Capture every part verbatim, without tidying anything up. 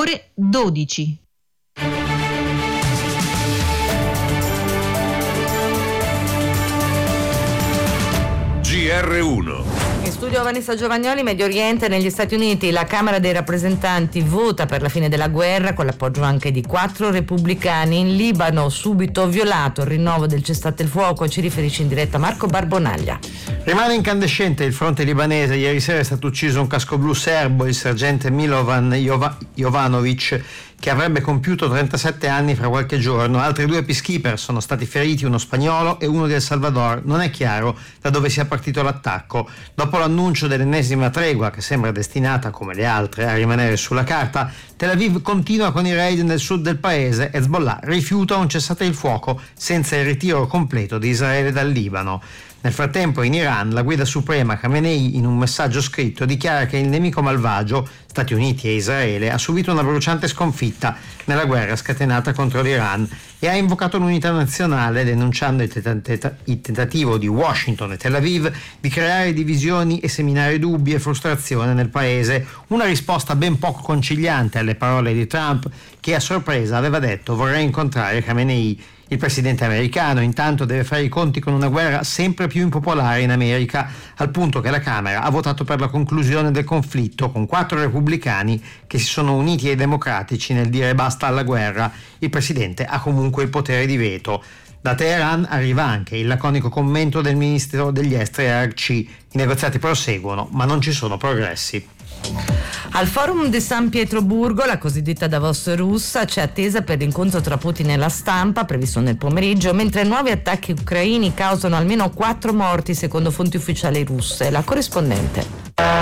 ore dodici. G R uno. In studio Vanessa Giovagnoli. Medio Oriente. Negli Stati Uniti la Camera dei rappresentanti vota per la fine della guerra con l'appoggio anche di quattro repubblicani. In Libano subito violato il rinnovo del cessate il fuoco. Ci riferisce in diretta Marco Barbonaglia. Rimane incandescente il fronte libanese. Ieri sera è stato ucciso un cascoblu serbo, il sergente Milovan Jova- Jovanovic, che avrebbe compiuto trentasette anni fra qualche giorno. Altri due peacekeeper sono stati feriti, uno spagnolo e uno di El Salvador. Non è chiaro da dove sia partito l'attacco. Dopo l'annuncio dell'ennesima tregua, che sembra destinata, come le altre, a rimanere sulla carta, Tel Aviv continua con i raid nel sud del paese. Hezbollah rifiuta un cessate il fuoco senza il ritiro completo di Israele dal Libano. Nel frattempo in Iran la guida suprema Khamenei, in un messaggio scritto, dichiara che il nemico malvagio, Stati Uniti e Israele, ha subito una bruciante sconfitta nella guerra scatenata contro l'Iran e ha invocato l'unità nazionale, denunciando il, tenta- il tentativo di Washington e Tel Aviv di creare divisioni e seminare dubbi e frustrazione nel paese. Una risposta ben poco conciliante alle parole di Trump, che a sorpresa aveva detto vorrei incontrare Khamenei. Il presidente americano intanto deve fare i conti con una guerra sempre più impopolare in America, al punto che la Camera ha votato per la conclusione del conflitto con quattro repubblicani che si sono uniti ai democratici nel dire basta alla guerra. Il presidente ha comunque il potere di veto. Da Teheran arriva anche il laconico commento del ministro degli esteri Araghchi: i negoziati proseguono ma non ci sono progressi. Al forum di San Pietroburgo, la cosiddetta Davos russa, c'è attesa per l'incontro tra Putin e la stampa, previsto nel pomeriggio, mentre nuovi attacchi ucraini causano almeno quattro morti secondo fonti ufficiali russe. La corrispondente.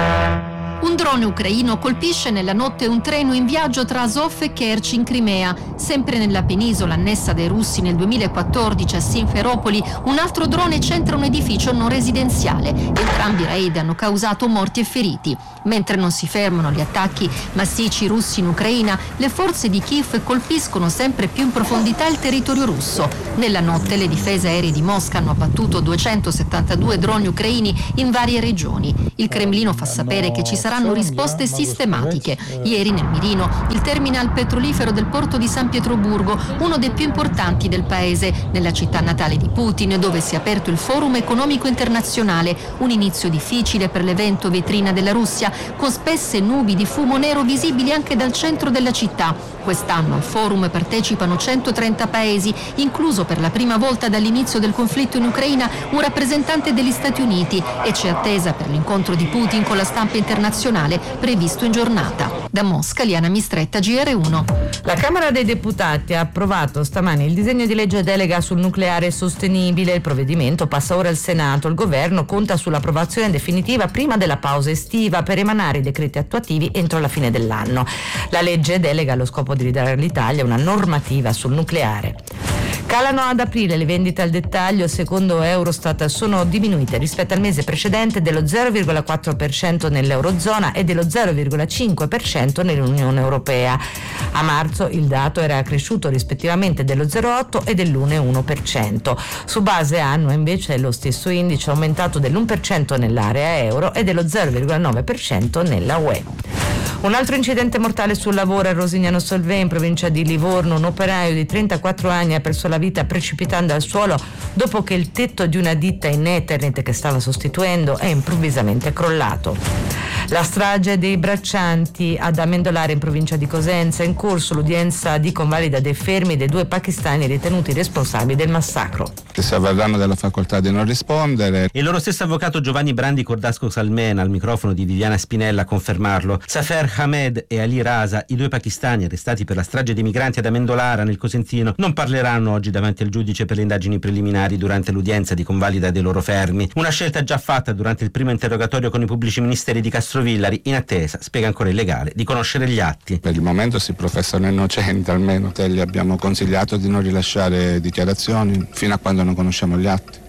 Un drone ucraino colpisce nella notte un treno in viaggio tra Azov e Kerch in Crimea. Sempre nella penisola annessa dai russi nel duemilaquattordici a Simferopoli, un altro drone centra un edificio non residenziale. Entrambi i raid hanno causato morti e feriti. Mentre non si fermano gli attacchi massicci russi in Ucraina, le forze di Kiev colpiscono sempre più in profondità il territorio russo. Nella notte le difese aeree di Mosca hanno abbattuto duecentosettantadue droni ucraini in varie regioni. Il Cremlino fa sapere che ci saranno risposte sistematiche. Ieri nel mirino il terminal petrolifero del porto di San Pietroburgo, uno dei più importanti del paese, nella città natale di Putin, dove si è aperto il Forum economico internazionale, un inizio difficile per l'evento vetrina della Russia, con spesse nubi di fumo nero visibili anche dal centro della città. Quest'anno al Forum partecipano centotrenta paesi, incluso per la prima volta dall'inizio del conflitto in Ucraina un rappresentante degli Stati Uniti, e c'è attesa per l'incontro di Putin con la stampa internazionale previsto in giornata. Da Mosca, Liana Mistretta, G R uno. La Camera dei Deputati ha approvato stamani il disegno di legge delega sul nucleare sostenibile. Il provvedimento passa ora al Senato. Il governo conta sull'approvazione definitiva prima della pausa estiva per emanare i decreti attuativi entro la fine dell'anno. La legge delega ha lo scopo di ridare all'Italia una normativa sul nucleare. Calano ad aprile le vendite al dettaglio, secondo Eurostat sono diminuite rispetto al mese precedente dello zero virgola quattro per cento nell'Eurozona e dello zero virgola cinque per cento nell'Unione Europea. A marzo il dato era cresciuto rispettivamente dello zero virgola otto e dell'uno virgola uno per cento. Su base annua invece lo stesso indice è aumentato dell'uno per cento nell'area euro e dello zero virgola nove per cento nella U E. Un altro incidente mortale sul lavoro a Rosignano Solvay, in provincia di Livorno. Un operaio di trentaquattro anni ha perso la vita precipitando al suolo dopo che il tetto di una ditta in Eternit che stava sostituendo è improvvisamente crollato. La strage dei braccianti ad Amendolare, in provincia di Cosenza, è in corso l'udienza di convalida dei fermi dei due pakistani ritenuti responsabili del massacro. Che si avverranno della facoltà di non rispondere. Il loro stesso avvocato Giovanni Brandi Cordasco Salmena, al microfono di Viviana Spinella, a confermarlo. Safer Hamed e Ali Raza, i due pakistani arrestati per la strage dei migranti ad Amendolara nel Cosentino, non parleranno oggi davanti al giudice per le indagini preliminari durante l'udienza di convalida dei loro fermi. Una scelta già fatta durante il primo interrogatorio con i pubblici ministeri di Castrovillari, in attesa, spiega ancora il legale, di conoscere gli atti. Per il momento si professano innocenti, almeno te gli abbiamo consigliato di non rilasciare dichiarazioni fino a quando non conosciamo gli atti.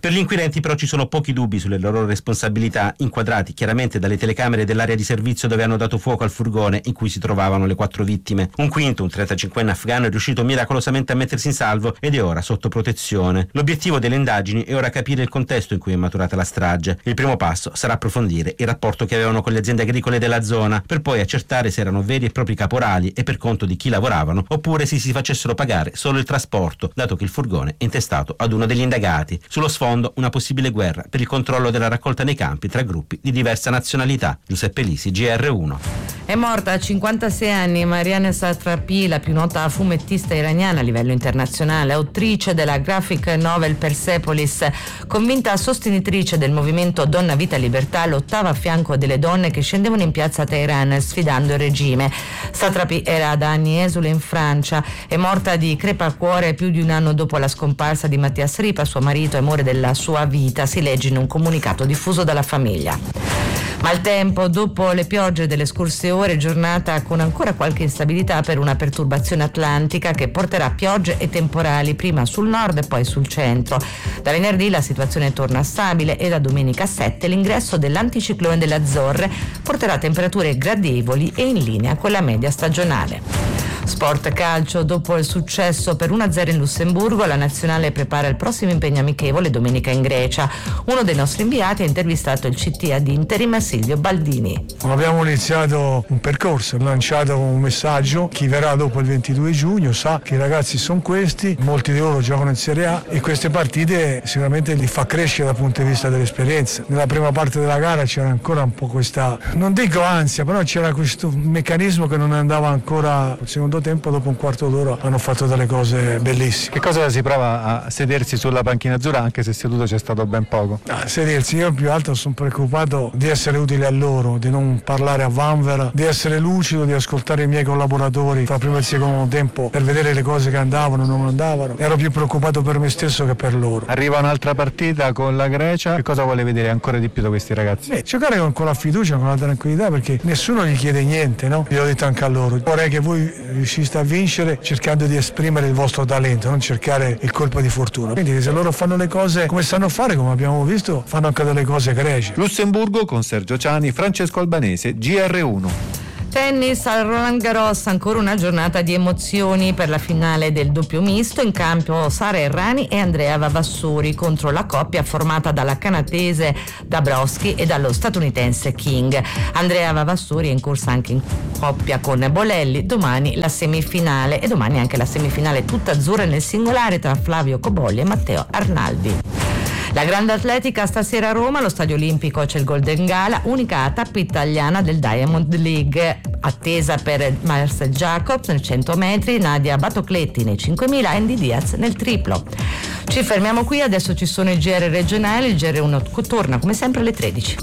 Per gli inquirenti però ci sono pochi dubbi sulle loro responsabilità, inquadrati chiaramente dalle telecamere dell'area di servizio dove hanno dato fuoco al furgone in cui si trovavano le quattro vittime. Un quinto, un trentacinquenne afghano, è riuscito miracolosamente a mettersi in salvo ed è ora sotto protezione. L'obiettivo delle indagini è ora capire il contesto in cui è maturata la strage. Il primo passo sarà approfondire il rapporto che avevano con le aziende agricole della zona, per poi accertare se erano veri e propri caporali e per conto di chi lavoravano, oppure se si facessero pagare solo il trasporto, dato che il furgone è intestato ad uno degli indagati. Sullo sfondo una possibile guerra per il controllo della raccolta nei campi tra gruppi di diversa nazionalità. Giuseppe Lisi, G R uno. È morta a cinquantasei anni Marianne Satrapi, la più nota fumettista iraniana a livello internazionale, autrice della graphic novel Persepolis, convinta sostenitrice del movimento Donna Vita Libertà, lottava a fianco delle donne che scendevano in piazza Teheran sfidando il regime. Satrapi era da anni esule in Francia, è morta di crepacuore più di un anno dopo la scomparsa di Mattias Ripa, suo marito e amore della sua vita, si legge in un comunicato diffuso dalla famiglia. Maltempo, dopo le piogge delle scorse ore, giornata con ancora qualche instabilità per una perturbazione atlantica che porterà piogge e temporali prima sul nord e poi sul centro. Da venerdì la situazione torna stabile e da domenica sette l'ingresso dell'anticiclone delle Azzorre porterà temperature gradevoli e in linea con la media stagionale. Sport calcio, dopo il successo per uno a zero in Lussemburgo, la nazionale prepara il prossimo impegno amichevole domenica in Grecia. Uno dei nostri inviati ha intervistato il C T ad interim Silvio Baldini. Abbiamo iniziato un percorso, lanciato un messaggio: chi verrà dopo il ventidue giugno sa che i ragazzi sono questi, molti di loro giocano in Serie A e queste partite sicuramente li fa crescere dal punto di vista dell'esperienza. Nella prima parte della gara c'era ancora un po' questa, non dico ansia, però c'era questo meccanismo che non andava ancora. Il secondo tempo, dopo un quarto d'ora, hanno fatto delle cose bellissime. Che cosa si prova a sedersi sulla panchina azzurra, anche se seduto c'è stato ben poco? A sedersi, io più altro sono preoccupato di essere utile a loro, di non parlare a vanvera, di essere lucido, di ascoltare i miei collaboratori fra primo e il secondo tempo per vedere le cose che andavano o non andavano. Ero più preoccupato per me stesso che per loro. Arriva un'altra partita con la Grecia, che cosa vuole vedere ancora di più da questi ragazzi? Beh, giocare con, con la fiducia, con la tranquillità, perché nessuno gli chiede niente, no? Io l'ho detto anche a loro, vorrei che voi riusciste a vincere cercando di esprimere il vostro talento, non cercare il colpo di fortuna. Quindi se loro fanno le cose come sanno fare, come abbiamo visto, fanno anche delle cose egregie. Lussemburgo con Sergio Ciani, Francesco Albanese, G R uno. Tennis al Roland Garros, ancora una giornata di emozioni per la finale del doppio misto. In campo Sara Errani e Andrea Vavassori contro la coppia formata dalla canadese Dabrowski e dallo statunitense King. Andrea Vavassori è in corsa anche in coppia con Bolelli. Domani la semifinale e domani anche la semifinale tutta azzurra nel singolare tra Flavio Cobolli e Matteo Arnaldi. La grande atletica stasera a Roma, allo Stadio Olimpico c'è il Golden Gala, unica tappa italiana del Diamond League, attesa per Marcel Jacobs nel cento metri, Nadia Batocletti nei cinquemila, Andy Diaz nel triplo. Ci fermiamo qui, adesso ci sono i G R regionali, il G R uno torna come sempre alle tredici.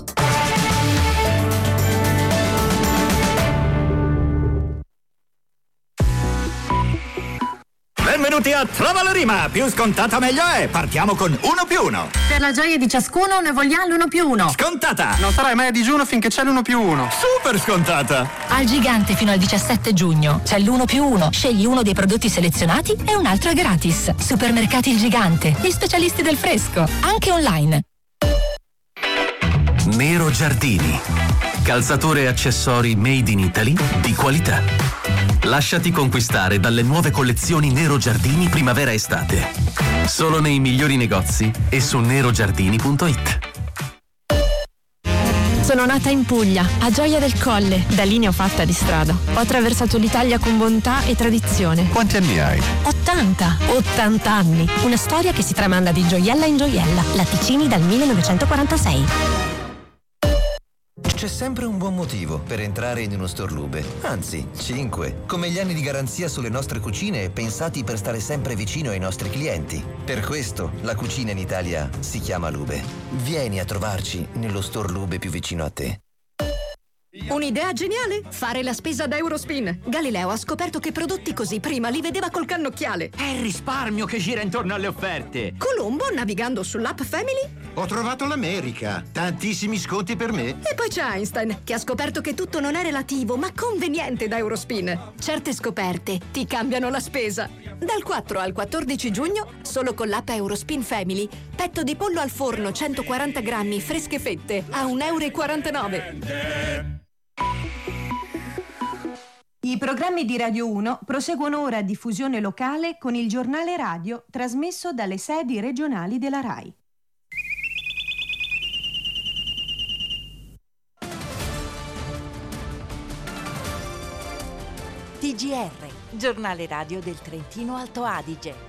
Benvenuti a Trova la Rima, più scontata meglio è, partiamo con uno più uno. Per la gioia di ciascuno ne vogliamo l'uno più uno. Scontata! Non sarai mai a digiuno finché c'è l'uno più uno. Super scontata! Al Gigante fino al diciassette giugno c'è l'uno più uno. Scegli uno dei prodotti selezionati e un altro è gratis. Supermercati Il Gigante, gli specialisti del fresco, anche online. Nero Giardini, calzature e accessori made in Italy di qualità. Lasciati conquistare dalle nuove collezioni Nero Giardini primavera-estate. Solo nei migliori negozi e su nerogiardini punto it. Sono nata in Puglia, a Gioia del Colle, da lì ne ho fatta di strada. Ho attraversato l'Italia con bontà e tradizione. Quanti anni hai? ottanta. ottanta anni. Una storia che si tramanda di gioiella in gioiella. Latticini dal millenovecentoquarantasei. C'è sempre un buon motivo per entrare in uno store Lube, anzi cinque, come gli anni di garanzia sulle nostre cucine pensati per stare sempre vicino ai nostri clienti. Per questo la cucina in Italia si chiama Lube. Vieni a trovarci nello store Lube più vicino a te. Un'idea geniale? Fare la spesa da Eurospin. Galileo ha scoperto che prodotti così prima li vedeva col cannocchiale. È il risparmio che gira intorno alle offerte. Colombo, navigando sull'app Family, ho trovato l'America. Tantissimi sconti per me. E poi c'è Einstein, che ha scoperto che tutto non è relativo, ma conveniente da Eurospin. Certe scoperte ti cambiano la spesa. Dal quattro al quattordici giugno, solo con l'app Eurospin Family, petto di pollo al forno centoquaranta grammi, fresche fette, a un euro e quarantanove. I programmi di Radio uno proseguono ora a diffusione locale con il giornale radio trasmesso dalle sedi regionali della RAI. T G R, giornale radio del Trentino Alto Adige.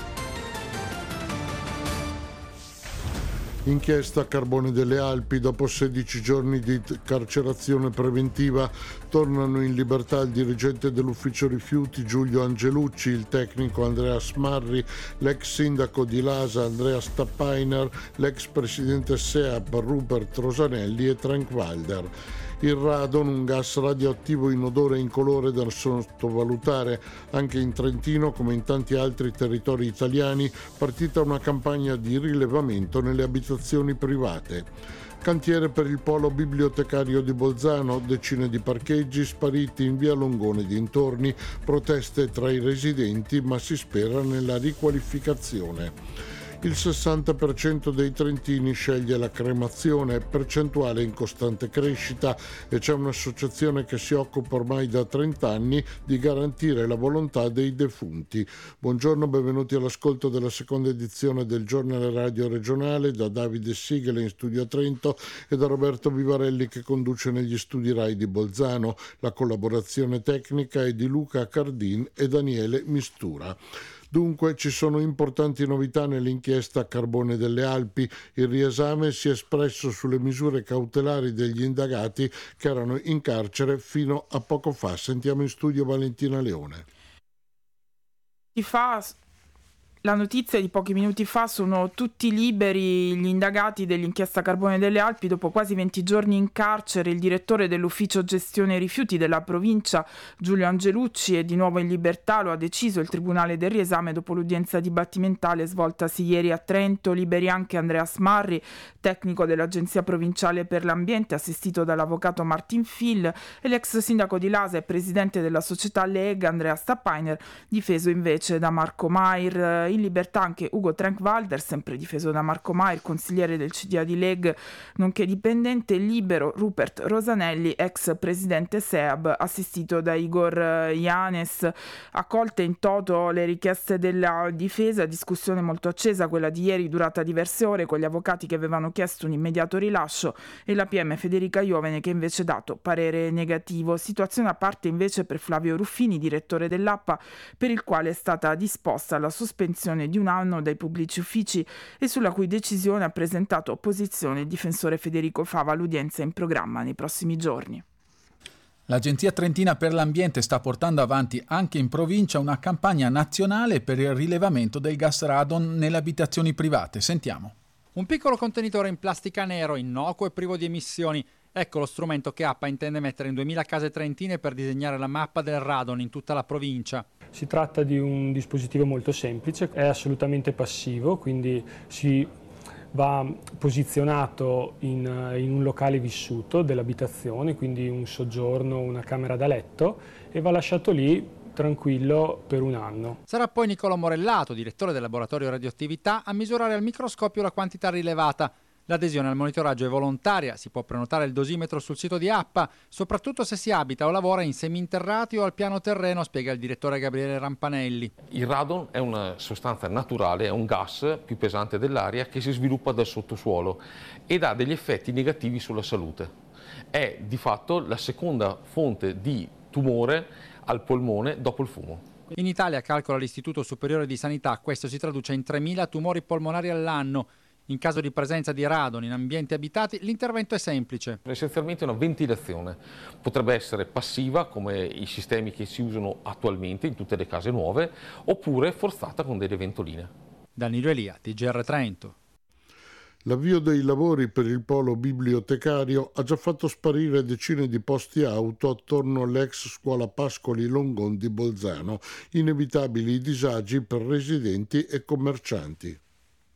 Inchiesta Carbone delle Alpi. Dopo sedici giorni di carcerazione preventiva tornano in libertà il dirigente dell'ufficio rifiuti Giulio Angelucci, il tecnico Andrea Smarri, l'ex sindaco di Lasa Andrea Stappainer, l'ex presidente S E A P Rupert Rosanelli e Trankwalder. Il radon, un gas radioattivo inodore e incolore da sottovalutare. Anche in Trentino, come in tanti altri territori italiani, partita una campagna di rilevamento nelle abitazioni private. Cantiere per il polo bibliotecario di Bolzano, decine di parcheggi spariti in via Longone dintorni, proteste tra i residenti, ma si spera nella riqualificazione. Il sessanta per cento dei trentini sceglie la cremazione, percentuale in costante crescita, e c'è un'associazione che si occupa ormai da trenta anni di garantire la volontà dei defunti. Buongiorno, benvenuti all'ascolto della seconda edizione del giornale radio regionale, da Davide Sigele in studio a Trento e da Roberto Vivarelli che conduce negli studi Rai di Bolzano. La collaborazione tecnica è di Luca Cardin e Daniele Mistura. Dunque ci sono importanti novità nell'inchiesta Carbone delle Alpi. Il riesame si è espresso sulle misure cautelari degli indagati che erano in carcere fino a poco fa. Sentiamo in studio Valentina Leone. Ti fa... La notizia di pochi minuti fa: sono tutti liberi gli indagati dell'inchiesta Carbone delle Alpi dopo quasi venti giorni in carcere. Il direttore dell'ufficio gestione rifiuti della provincia Giulio Angelucci è di nuovo in libertà, lo ha deciso il Tribunale del Riesame dopo l'udienza dibattimentale svoltasi ieri a Trento. Liberi anche Andrea Smarri, tecnico dell'Agenzia Provinciale per l'Ambiente, assistito dall'avvocato Martin Fill, e l'ex sindaco di Lasa e presidente della società Lega Andrea Stappainer, difeso invece da Marco Mair. In libertà anche Ugo Trankwalder, sempre difeso da Marco Mair, consigliere del C D A di Leg, nonché dipendente. Libero Rupert Rosanelli, ex presidente S E A B, assistito da Igor Yanes. Accolte in toto le richieste della difesa, discussione molto accesa quella di ieri, durata diverse ore, con gli avvocati che avevano chiesto un immediato rilascio e la P M Federica Iovene che invece ha dato parere negativo. Situazione a parte invece per Flavio Ruffini, direttore dell'A P A, per il quale è stata disposta la sospensione di un anno dai pubblici uffici e sulla cui decisione ha presentato opposizione il difensore Federico Fava all'udienza in programma nei prossimi giorni. L'Agenzia Trentina per l'Ambiente sta portando avanti anche in provincia una campagna nazionale per il rilevamento del gas radon nelle abitazioni private. Sentiamo. Un piccolo contenitore in plastica nero, innocuo e privo di emissioni. Ecco lo strumento che A P A intende mettere in duemila case trentine per disegnare la mappa del radon in tutta la provincia. Si tratta di un dispositivo molto semplice, è assolutamente passivo, quindi si va posizionato in, in un locale vissuto dell'abitazione, quindi un soggiorno, una camera da letto, e va lasciato lì tranquillo per un anno. Sarà poi Nicola Morellato, direttore del laboratorio radioattività, a misurare al microscopio la quantità rilevata. L'adesione al monitoraggio è volontaria, si può prenotare il dosimetro sul sito di A P A, soprattutto se si abita o lavora in seminterrati o al piano terreno, spiega il direttore Gabriele Rampanelli. Il radon è una sostanza naturale, è un gas più pesante dell'aria che si sviluppa dal sottosuolo ed ha degli effetti negativi sulla salute. È di fatto la seconda fonte di tumore al polmone dopo il fumo. In Italia, calcola l'Istituto Superiore di Sanità, questo si traduce in tremila tumori polmonari all'anno. In caso di presenza di radon in ambienti abitati, l'intervento è semplice. Essenzialmente una ventilazione. Potrebbe essere passiva, come i sistemi che si usano attualmente in tutte le case nuove, oppure forzata con delle ventoline. Danilo Elia, T G R Trento. L'avvio dei lavori per il polo bibliotecario ha già fatto sparire decine di posti auto attorno all'ex scuola Pascoli Longon di Bolzano, inevitabili disagi per residenti e commercianti.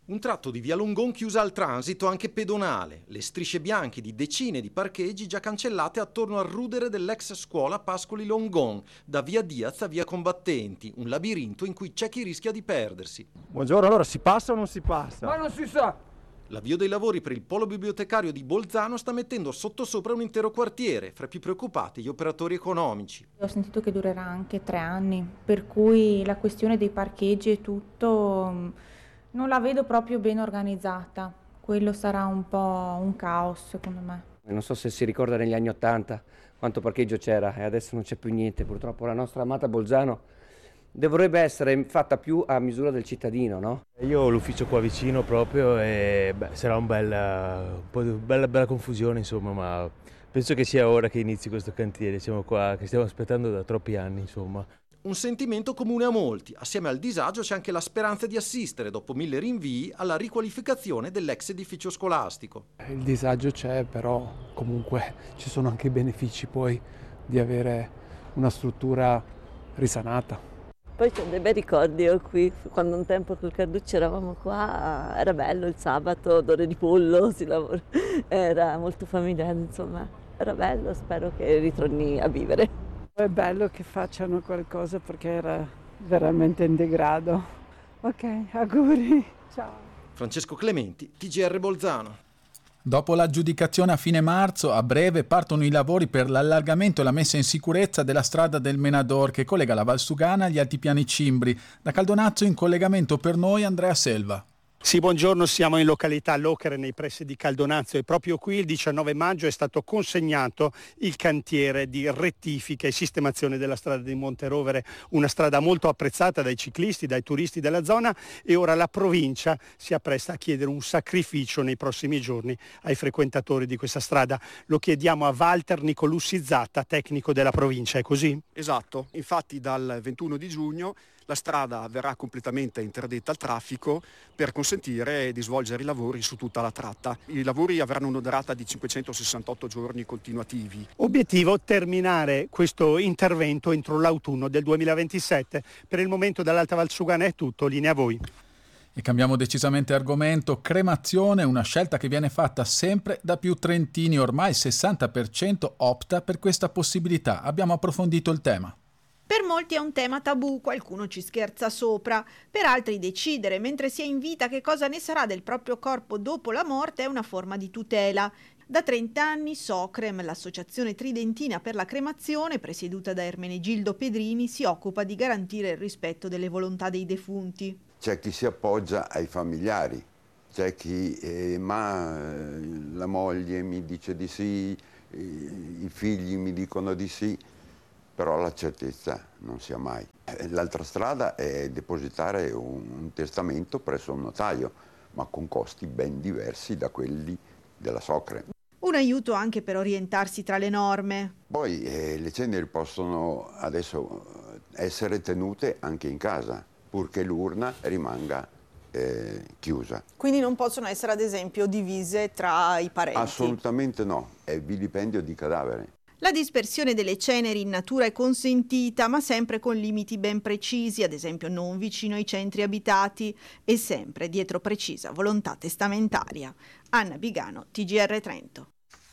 Un tratto di via Longon chiusa al transito anche pedonale, le strisce bianche di decine di parcheggi già cancellate attorno al rudere dell'ex scuola Pascoli Longon, da via Diaz a via Combattenti, un labirinto in cui c'è chi rischia di perdersi. Buongiorno, allora si passa o non si passa? Ma non si sa! L'avvio dei lavori per il polo bibliotecario di Bolzano sta mettendo sottosopra un intero quartiere, fra i più preoccupati gli operatori economici. Ho sentito che durerà anche tre anni, per cui la questione dei parcheggi e tutto non la vedo proprio ben organizzata. Quello sarà un po' un caos, secondo me. Non so se si ricorda negli anni Ottanta quanto parcheggio c'era e adesso non c'è più niente. Purtroppo la nostra amata Bolzano dovrebbe essere fatta più a misura del cittadino, no? Io ho l'ufficio qua vicino proprio e beh, sarà un, bel, un po' di bella, bella confusione, insomma, ma penso che sia ora che inizi questo cantiere. Siamo qua che stiamo aspettando da troppi anni, insomma. Un sentimento comune a molti. Assieme al disagio c'è anche la speranza di assistere, dopo mille rinvii, alla riqualificazione dell'ex edificio scolastico. Il disagio c'è, però comunque ci sono anche i benefici poi di avere una struttura risanata. Poi c'ho dei bei ricordi io qui, quando un tempo col Carducci eravamo qua, era bello il sabato, d'ore di pollo, si lavora, era molto familiare, insomma, era bello, spero che ritorni a vivere. È bello che facciano qualcosa perché era veramente in degrado. Ok, auguri, ciao. Francesco Clementi, T G R Bolzano. Dopo l'aggiudicazione a fine marzo, a breve partono i lavori per l'allargamento e la messa in sicurezza della strada del Menador che collega la Valsugana agli Altipiani Cimbri. Da Caldonazzo in collegamento per noi Andrea Selva. Sì, buongiorno, siamo in località Lochere nei pressi di Caldonazzo e proprio qui il diciannove maggio è stato consegnato il cantiere di rettifica e sistemazione della strada di Monterovere, una strada molto apprezzata dai ciclisti, dai turisti della zona, e ora la provincia si appresta a chiedere un sacrificio nei prossimi giorni ai frequentatori di questa strada. Lo chiediamo a Walter Nicolussi Zatta, tecnico della provincia, è così? Esatto, infatti dal ventuno di giugno la strada verrà completamente interdetta al traffico per consentire di svolgere i lavori su tutta la tratta. I lavori avranno una durata di cinquecentosessantotto giorni continuativi. Obiettivo: terminare questo intervento entro l'autunno del duemilaventisette. Per il momento dall'Alta Valsugana è tutto, linea a voi. E cambiamo decisamente argomento. Cremazione, una scelta che viene fatta sempre da più trentini, ormai il sessanta per cento opta per questa possibilità. Abbiamo approfondito il tema. Per molti è un tema tabù, qualcuno ci scherza sopra, per altri decidere mentre si è in vita che cosa ne sarà del proprio corpo dopo la morte è una forma di tutela. Da trenta anni Socrem, l'associazione tridentina per la cremazione, presieduta da Ermenegildo Pedrini, si occupa di garantire il rispetto delle volontà dei defunti. C'è chi si appoggia ai familiari, c'è chi eh, ma eh, la moglie mi dice di sì, eh, i figli mi dicono di sì. Però la certezza non si ha mai. L'altra strada è depositare un, un testamento presso un notaio, ma con costi ben diversi da quelli della Socrem. Un aiuto anche per orientarsi tra le norme. Poi eh, le ceneri possono adesso essere tenute anche in casa, purché l'urna rimanga eh, chiusa. Quindi non possono essere ad esempio divise tra i parenti? Assolutamente no, è vilipendio di cadavere. La dispersione delle ceneri in natura è consentita, ma sempre con limiti ben precisi, ad esempio non vicino ai centri abitati e sempre dietro precisa volontà testamentaria. Anna Bigano, T G R Trento.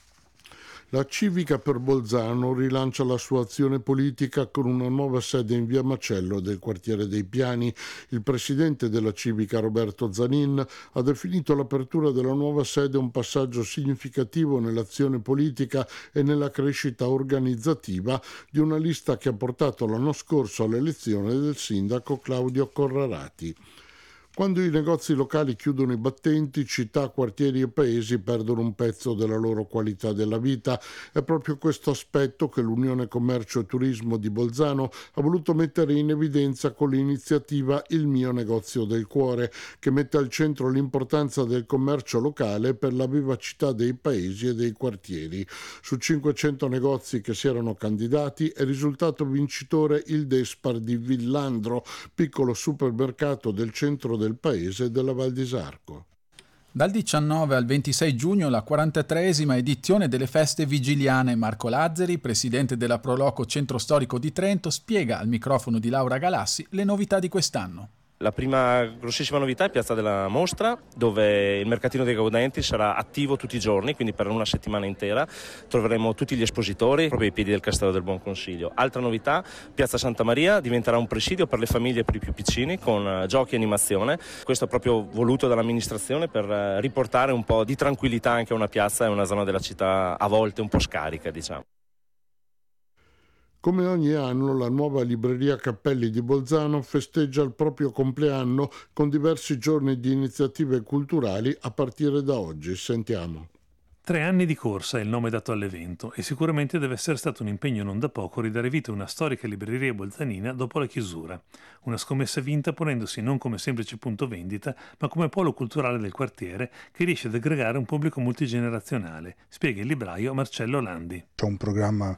La Civica per Bolzano rilancia la sua azione politica con una nuova sede in via Macello del quartiere dei Piani. Il presidente della Civica, Roberto Zanin, ha definito l'apertura della nuova sede un passaggio significativo nell'azione politica e nella crescita organizzativa di una lista che ha portato l'anno scorso all'elezione del sindaco Claudio Corrarati. Quando i negozi locali chiudono i battenti, città, quartieri e paesi perdono un pezzo della loro qualità della vita. È proprio questo aspetto che l'Unione Commercio e Turismo di Bolzano ha voluto mettere in evidenza con l'iniziativa Il mio negozio del cuore, che mette al centro l'importanza del commercio locale per la vivacità dei paesi e dei quartieri. Su cinquecento negozi che si erano candidati è risultato vincitore il Despar di Villandro, piccolo supermercato del centro del paese e della Val di Sarco. Dal diciannove al ventisei giugno la quarantatreesima edizione delle feste vigiliane. Marco Lazzari, presidente della Proloco Centro Storico di Trento, spiega al microfono di Laura Galassi le novità di quest'anno. La prima grossissima novità è Piazza della Mostra, dove il mercatino dei gaudenti sarà attivo tutti i giorni, quindi per una settimana intera troveremo tutti gli espositori proprio ai piedi del Castello del Buon Consiglio. Altra novità, Piazza Santa Maria diventerà un presidio per le famiglie e per i più piccini con giochi e animazione. Questo è proprio voluto dall'amministrazione per riportare un po' di tranquillità anche a una piazza e una zona della città a volte un po' scarica, diciamo. Come ogni anno, la nuova libreria Cappelli di Bolzano festeggia il proprio compleanno con diversi giorni di iniziative culturali a partire da oggi. Sentiamo. Tre anni di corsa è il nome dato all'evento e sicuramente deve essere stato un impegno non da poco ridare vita a una storica libreria bolzanina dopo la chiusura. Una scommessa vinta ponendosi non come semplice punto vendita, ma come polo culturale del quartiere che riesce ad aggregare un pubblico multigenerazionale, spiega il libraio Marcello Landi. C'è un programma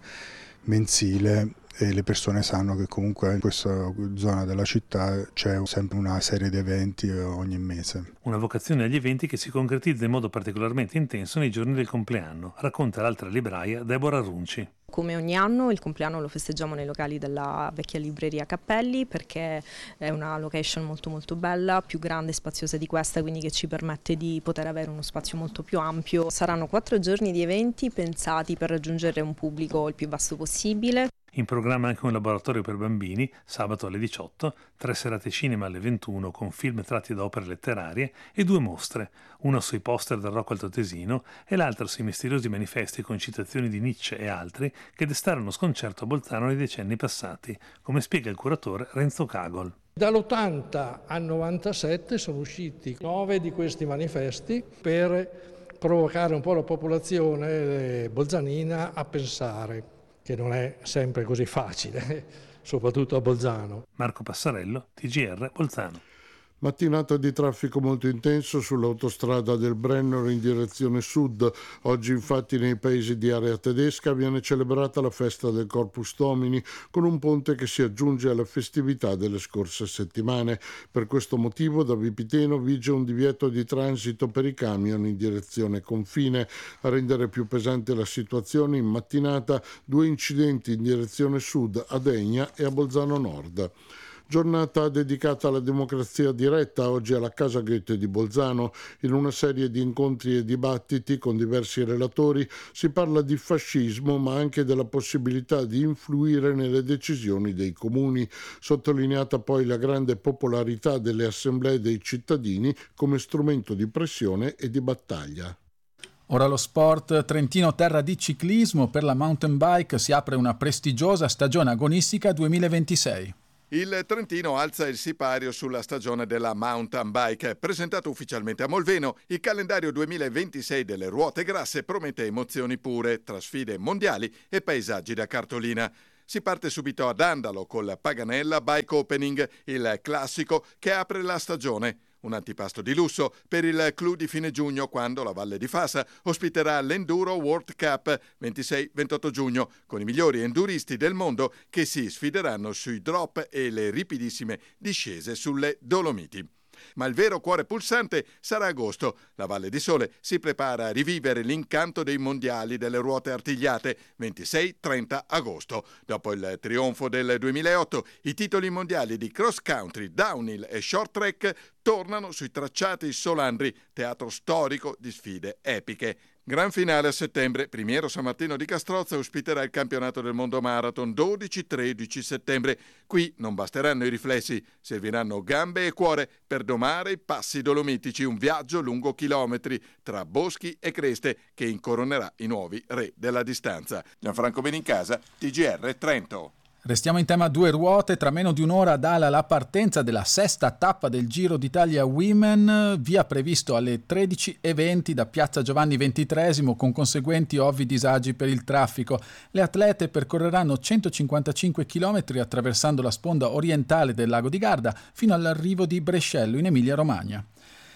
mensile e le persone sanno che comunque in questa zona della città c'è sempre una serie di eventi ogni mese. Una vocazione agli eventi che si concretizza in modo particolarmente intenso nei giorni del compleanno, racconta l'altra libraia Deborah Runci. Come ogni anno il compleanno lo festeggiamo nei locali della vecchia libreria Cappelli perché è una location molto molto bella, più grande e spaziosa di questa, quindi che ci permette di poter avere uno spazio molto più ampio. Saranno quattro giorni di eventi pensati per raggiungere un pubblico il più vasto possibile. In programma anche un laboratorio per bambini, sabato alle diciotto, tre serate cinema alle ventuno con film tratti da opere letterarie e due mostre, una sui poster del Rocco Altoatesino e l'altra sui misteriosi manifesti con citazioni di Nietzsche e altri che destarono sconcerto a Bolzano nei decenni passati, come spiega il curatore Renzo Cagol. Dall'ottanta al novantasette sono usciti nove di questi manifesti per provocare un po' la popolazione bolzanina a pensare, che non è sempre così facile, soprattutto a Bolzano. Marco Passarello, T G R Bolzano. Mattinata di traffico molto intenso sull'autostrada del Brennero in direzione sud. Oggi infatti nei paesi di area tedesca viene celebrata la festa del Corpus Domini con un ponte che si aggiunge alle festività delle scorse settimane. Per questo motivo da Vipiteno vige un divieto di transito per i camion in direzione confine. A rendere più pesante la situazione in mattinata due incidenti in direzione sud a Degna e a Bolzano Nord. Giornata dedicata alla democrazia diretta oggi alla Casa Goethe di Bolzano. In una serie di incontri e dibattiti con diversi relatori si parla di fascismo ma anche della possibilità di influire nelle decisioni dei comuni. Sottolineata poi la grande popolarità delle assemblee dei cittadini come strumento di pressione e di battaglia. Ora lo sport, Trentino terra di ciclismo, per la mountain bike si apre una prestigiosa stagione agonistica duemilaventisei. Il Trentino alza il sipario sulla stagione della mountain bike. Presentato ufficialmente a Molveno, il calendario duemilaventisei delle ruote grasse promette emozioni pure, tra sfide mondiali e paesaggi da cartolina. Si parte subito ad Andalo col Paganella Bike Opening, il classico che apre la stagione. Un antipasto di lusso per il clou di fine giugno, quando la Valle di Fassa ospiterà l'Enduro World Cup ventisei ventotto giugno, con i migliori enduristi del mondo che si sfideranno sui drop e le ripidissime discese sulle Dolomiti. Ma il vero cuore pulsante sarà agosto. La Valle di Sole si prepara a rivivere l'incanto dei mondiali delle ruote artigliate ventisei trenta agosto. Dopo il trionfo del duemilaotto, i titoli mondiali di cross country, downhill e short track tornano sui tracciati Solandri, teatro storico di sfide epiche. Gran finale a settembre, Primiero San Martino di Castrozza ospiterà il campionato del mondo marathon dodici tredici settembre. Qui non basteranno i riflessi, serviranno gambe e cuore per domare i passi dolomitici, un viaggio lungo chilometri tra boschi e creste che incoronerà i nuovi re della distanza. Gianfranco Benincasa, T G R Trento. Restiamo in tema due ruote, tra meno di un'ora dalla la partenza della sesta tappa del Giro d'Italia Women, via previsto alle tredici e venti da Piazza Giovanni ventitreesimo con conseguenti ovvi disagi per il traffico. Le atlete percorreranno centocinquantacinque chilometri attraversando la sponda orientale del lago di Garda fino all'arrivo di Brescello in Emilia-Romagna.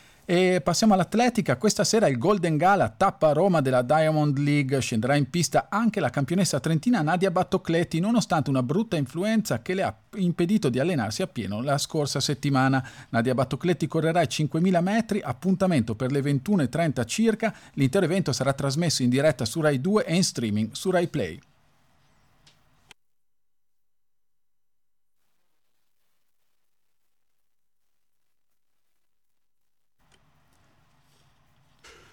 E passiamo all'atletica. Questa sera il Golden Gala, tappa a Roma della Diamond League. Scenderà in pista anche la campionessa trentina Nadia Battocletti, nonostante una brutta influenza che le ha impedito di allenarsi a pieno la scorsa settimana. Nadia Battocletti correrà i cinquemila metri, appuntamento per le ventuno e trenta circa. L'intero evento sarà trasmesso in diretta su Rai due e in streaming su Rai Play.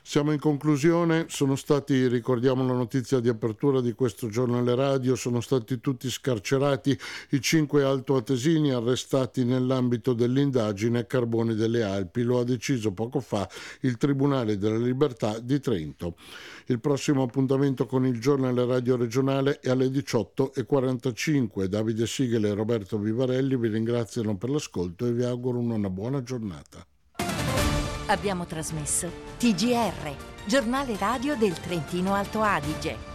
Siamo in conclusione, sono stati, ricordiamo la notizia di apertura di questo giornale radio, sono stati tutti scarcerati i cinque altoatesini arrestati nell'ambito dell'indagine Carboni delle Alpi, lo ha deciso poco fa il Tribunale della Libertà di Trento. Il prossimo appuntamento con il giornale radio regionale è alle diciotto e quarantacinque. Davide Sigel e Roberto Vivarelli vi ringraziano per l'ascolto e vi auguro una buona giornata. Abbiamo trasmesso T G R, giornale radio del Trentino Alto Adige.